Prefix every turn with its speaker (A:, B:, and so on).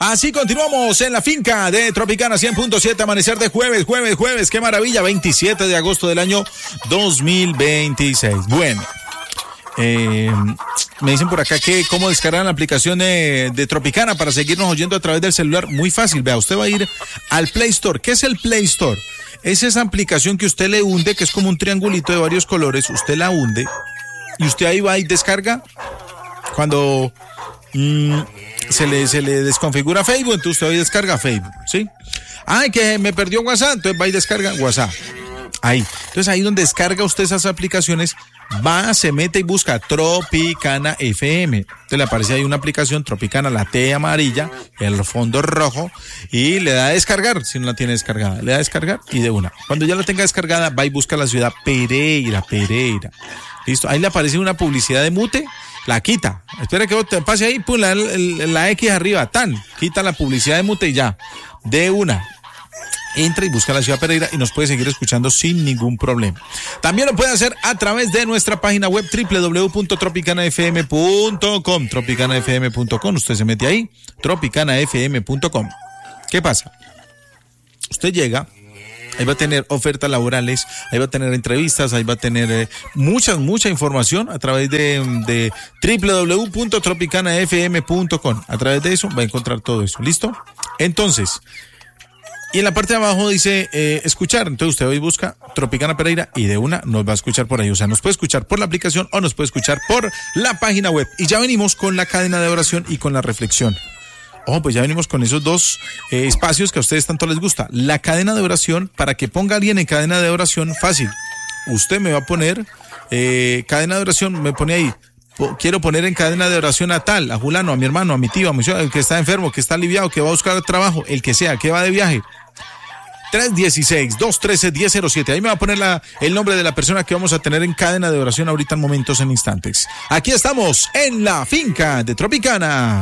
A: Así continuamos en la finca de Tropicana 100.7, amanecer de jueves, qué maravilla, 27 de agosto del año 2026. Bueno, me dicen por acá que cómo descargar la aplicación de Tropicana para seguirnos oyendo a través del celular. Muy fácil, vea, usted va a ir al Play Store. ¿Qué es el Play Store? Es esa aplicación que usted le hunde, que es como un triangulito de varios colores, usted la hunde y usted ahí va y descarga. Cuando se le desconfigura Facebook, entonces usted va y descarga Facebook, ¿sí? Ay, que me perdió WhatsApp, entonces va y descarga WhatsApp. Ahí. Entonces ahí donde descarga usted esas aplicaciones, va, se mete y busca Tropicana FM. Entonces le aparece ahí una aplicación Tropicana, la T amarilla, el fondo rojo, y le da a descargar, si no la tiene descargada. Le da a descargar y de una. Cuando ya la tenga descargada, va y busca la ciudad Pereira. Listo. Ahí le aparece una publicidad de mute, la quita. Espera que te pase ahí, pum, la X arriba, quita la publicidad de mute y ya. De una. Entra y busca la ciudad Pereira y nos puede seguir escuchando sin ningún problema. También lo puede hacer a través de nuestra página web www.tropicanafm.com. Tropicanafm.com, usted se mete ahí, tropicanafm.com. ¿Qué pasa? Usted llega, ahí va a tener ofertas laborales, ahí va a tener entrevistas, ahí va a tener mucha información a través de www.tropicanafm.com. A través de eso va a encontrar todo eso. ¿Listo? Entonces, y en la parte de abajo dice escuchar. Entonces usted hoy busca Tropicana Pereira y de una nos va a escuchar por ahí. O sea, nos puede escuchar por la aplicación o nos puede escuchar por la página web. Y ya venimos con la cadena de oración y con la reflexión. Pues ya venimos con esos dos espacios que a ustedes tanto les gusta. La cadena de oración, para que ponga a alguien en cadena de oración, fácil. Usted me va a poner cadena de oración, me pone ahí. Quiero poner en cadena de oración a tal, a Julano, a mi hermano, a mi tío, a mi tío, el que está enfermo, que está aliviado, que va a buscar trabajo, el que sea, que va de viaje. 316-213-1007. Ahí me va a poner el nombre de la persona que vamos a tener en cadena de oración ahorita en momentos, en instantes. Aquí estamos en la finca de Tropicana.